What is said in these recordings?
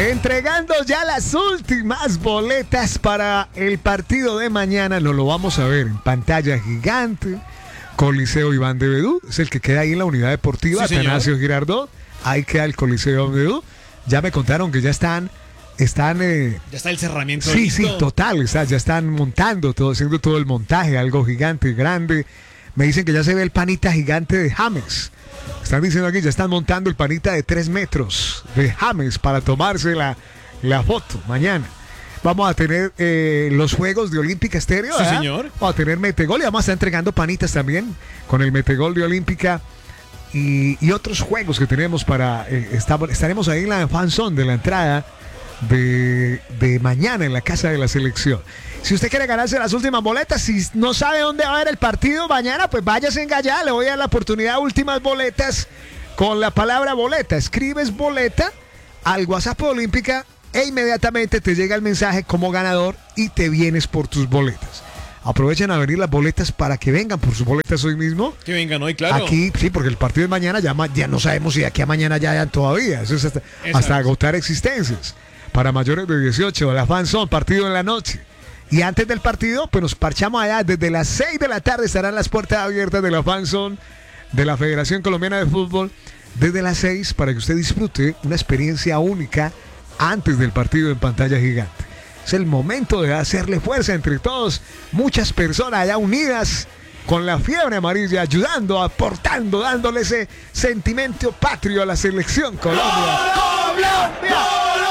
Entregando ya las últimas boletas para el partido de mañana. Lo vamos a ver en pantalla gigante. Coliseo Iván de Bedú, es el que queda ahí en la unidad deportiva, sí, Atanasio Girardot. Ahí queda el Coliseo Iván de Bedú. Ya me contaron que ya están ya está el cerramiento. Sí, listo. sí, total. Ya están montando todo, haciendo todo el montaje, algo gigante, grande. Me dicen que ya se ve el panita gigante de James. Están diciendo aquí, ya están montando el panita de 3 metros de James para tomarse la foto mañana. Vamos a tener los juegos de Olímpica Estéreo. Sí, señor. Vamos a tener Metegol y vamos a estar entregando panitas también con el Metegol de Olímpica y otros juegos que tenemos para... estaremos ahí en la fanzone de la entrada de mañana en la casa de la selección. Si usted quiere ganarse las últimas boletas, si no sabe dónde va a haber el partido mañana, pues váyase en allá. Le voy a dar la oportunidad, últimas boletas con la palabra boleta. Escribes boleta al WhatsApp de Olímpica e inmediatamente te llega el mensaje como ganador y te vienes por tus boletas. Aprovechen a venir las boletas para que vengan por sus boletas hoy mismo. Que vengan hoy, claro. Aquí, sí, porque el partido es mañana, ya no sabemos si de aquí a mañana ya hayan todavía. Eso es hasta agotar existencias. Para mayores de 18, la fanzone, partido en la noche. Y antes del partido, pues nos parchamos allá. Desde las 6 de la tarde estarán las puertas abiertas de la fanzone de la Federación Colombiana de Fútbol. Desde las 6 para que usted disfrute una experiencia única antes del partido en pantalla gigante. Es el momento de hacerle fuerza entre todos. Muchas personas allá unidas con la fiebre amarilla, ayudando, aportando, dándole ese sentimiento patrio a la selección Colombia. ¡Colombia!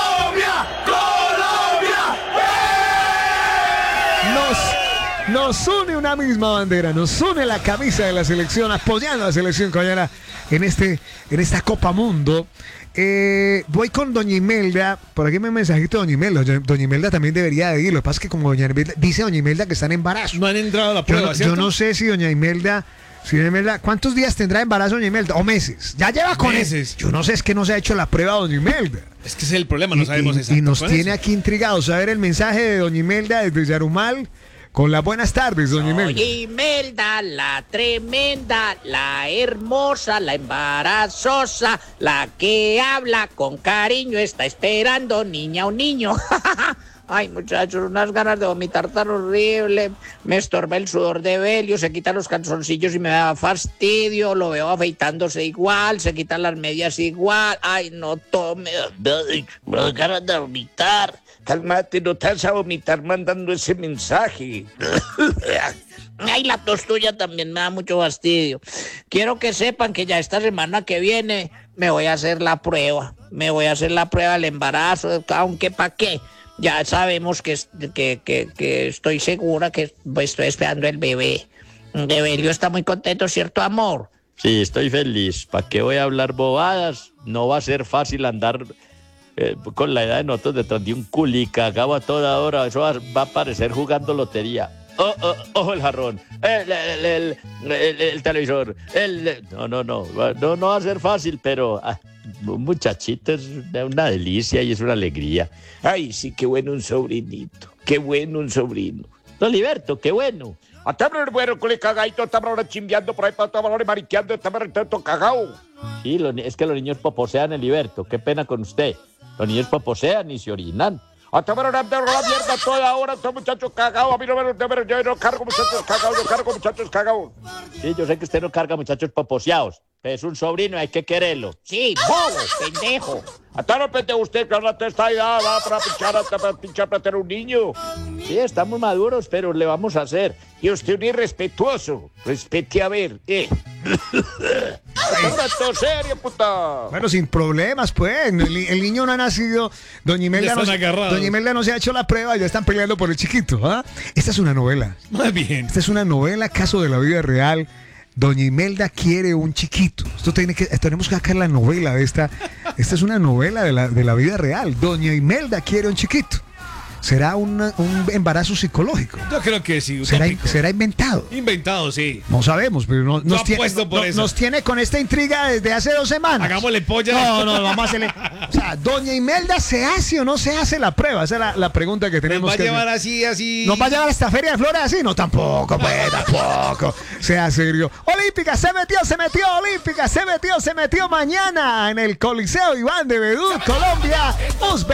Nos une una misma bandera, nos une la camisa de la selección, apoyando a la selección colombiana en esta Copa Mundo. Voy con doña Imelda. Por aquí me un mensajito de doña Imelda. Doña Imelda también debería de ir. Lo que pasa es que como dice doña Imelda que está en embarazo. No han entrado a la prueba, yo no sé si doña Imelda, ¿cuántos días tendrá embarazo doña Imelda? ¿O meses? Ya lleva con meses. Yo no sé, es que no se ha hecho la prueba doña Imelda. Es que ese es el problema, no sabemos exacto. Y nos tiene aquí intrigados. A ver el mensaje de doña Imelda desde Yarumal. Con las buenas tardes, doña Imelda. Doña Imelda, la tremenda, la hermosa, la embarazosa, la que habla con cariño, está esperando niña o niño. Ay, muchachos, unas ganas de vomitar tan horrible. Me estorba el sudor de Belio, se quitan los calzoncillos y me da fastidio. Lo veo afeitándose igual, se quitan las medias igual. Ay, no, todo me da ganas de vomitar. Cálmate, no te vas a vomitar mandando ese mensaje. Ay, la tos tuya también me da mucho fastidio. Quiero que sepan que ya esta semana que viene me voy a hacer la prueba. Me voy a hacer la prueba del embarazo, aunque ¿para qué? Ya sabemos que estoy segura que estoy esperando el bebé. Evelio está muy contento, ¿cierto, amor? Sí, estoy feliz. ¿Para qué voy a hablar bobadas? No va a ser fácil andar con la edad de nosotros detrás de un culicagao a toda hora. Eso va a parecer jugando lotería. Oh, el jarrón, el televisor, no va a ser fácil, pero un muchachito es una delicia y es una alegría. Ay, sí, qué bueno un sobrinito, qué bueno un sobrino. Don Liberto, qué bueno. Bueno, culicagadito, estamos ahora chimbeando por ahí, estamos ahora mariqueando, estamos todo cagao. Sí, es que los niños poposean, el Liberto, qué pena con usted. Los niños poposean y se orinan. Hasta ver la mierda toda hora, estos muchachos cagados. A mí yo no cargo muchachos cagados, yo cargo muchachos cagados. Sí, yo sé que usted no carga muchachos poposeados. Es un sobrino, hay que quererlo. Sí, bobo, pendejo. Hasta no pete usted que ahora te está ahí para pinchar para tener un niño. Sí, estamos maduros, pero le vamos a hacer. Y usted un irrespetuoso. Respete a ver, ¡Esto serio, puta! Bueno, sin problemas, pues. El niño no ha nacido. Doña Imelda no se ha hecho la prueba y ya están peleando por el chiquito. ¿Ah? Esta es una novela. Muy bien. Esta es una novela, caso de la vida real. Doña Imelda quiere un chiquito. Tenemos que sacar la novela de esta. Esta es una novela de la vida real. Doña Imelda quiere un chiquito. ¿Será un embarazo psicológico? Yo creo que sí. ¿Será inventado? Inventado, sí. No sabemos, pero nos tiene con esta intriga desde hace 2 semanas. Hagámosle polla. No, vamos a hacerle. O sea, ¿doña Imelda se hace o no se hace la prueba? Esa es la pregunta que tenemos que hacer. ¿Nos va a llevar así? ¿Nos va a llevar a esta feria de flores así? No, tampoco, pues, tampoco. Sea serio. Olímpica se metió mañana en el Coliseo Iván de Bedú, Colombia.